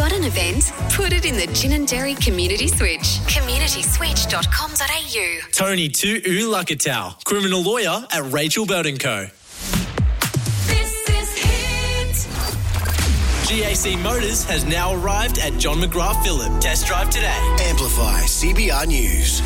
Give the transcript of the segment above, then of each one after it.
Got an event? Put it in the Gin and Dairy Community Switch. communityswitch.com.au. Tony Tu'u Lakatau, criminal lawyer at Rachel Bird & Co. This is Hit. GAC Motors has now arrived at John McGrath Phillip. Test drive today. Amplify CBR News.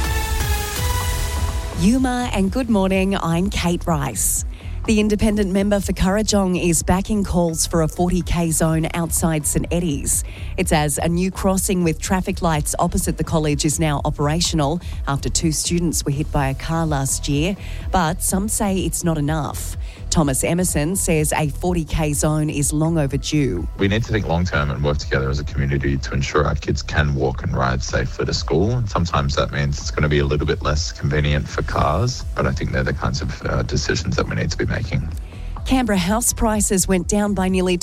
Yuma and good morning, I'm Kate Rice. The independent member for Kurrajong is backing calls for a 40k zone outside St Eddies. It's as a new crossing with traffic lights opposite the college is now operational after 2 students were hit by a car last year, but some say it's not enough. Thomas Emerson says a 40k zone is long overdue. We need to think long term and work together as a community to ensure our kids can walk and ride safely to school. And sometimes that means it's going to be a little bit less convenient for cars, but I think they're the kinds of decisions that we need to be making. Canberra house prices went down by nearly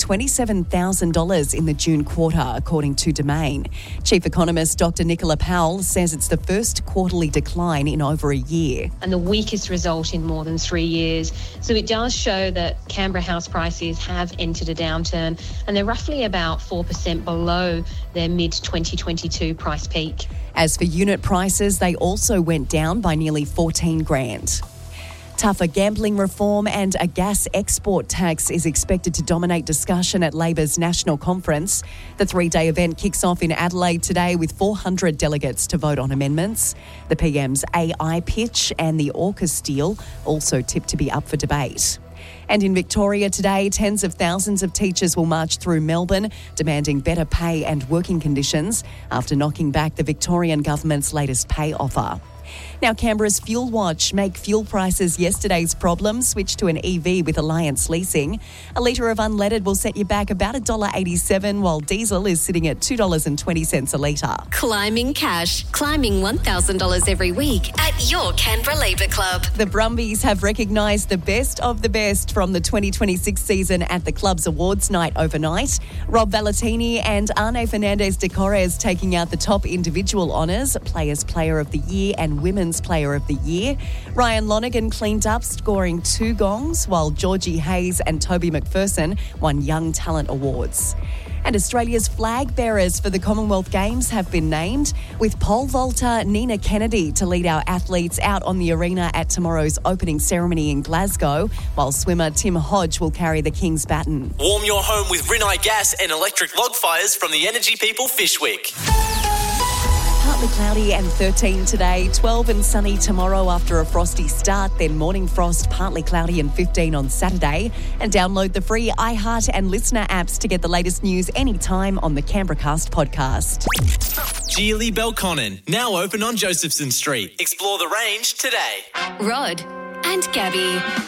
$27,000 in the June quarter, according to Domain. Chief Economist Dr Nicola Powell says it's the first quarterly decline in over a year. And the weakest result in more than 3 years. So it does show that Canberra house prices have entered a downturn and they're roughly about 4% below their mid-2022 price peak. As for unit prices, they also went down by nearly $14,000. Tougher gambling reform and a gas export tax is expected to dominate discussion at Labor's National Conference. The 3-day event kicks off in Adelaide today with 400 delegates to vote on amendments. The PM's AI pitch and the AUKUS deal also tipped to be up for debate. And in Victoria today, tens of thousands of teachers will march through Melbourne, demanding better pay and working conditions after knocking back the Victorian government's latest pay offer. Now, Canberra's Fuel Watch make fuel prices yesterday's problem switch to an EV with Alliance Leasing. A litre of unleaded will set you back about $1.87, while diesel is sitting at $2.20 a litre. Climbing cash. Climbing $1,000 every week at your Canberra Labour Club. The Brumbies have recognised the best of the best from the 2026 season at the club's awards night overnight. Rob Valentini and Arne Fernandez de Corres taking out the top individual honours, Players Player of the Year and Women's Player of the Year. Ryan Lonergan cleaned up, scoring 2 gongs, while Georgie Hayes and Toby McPherson won Young Talent Awards. And Australia's flag bearers for the Commonwealth Games have been named, with pole vaulter Nina Kennedy to lead our athletes out on the arena at tomorrow's opening ceremony in Glasgow, while swimmer Tim Hodge will carry the King's baton. Warm your home with Rinnai gas and electric log fires from the Energy People Fish Week. Partly cloudy and 13 today, 12 and sunny tomorrow after a frosty start, then morning frost, partly cloudy and 15 on Saturday. And download the free iHeart and Listener apps to get the latest news anytime on the Canberracast podcast. Geely Belconnen, now open on Josephson Street. Explore the range today. Rod and Gabby.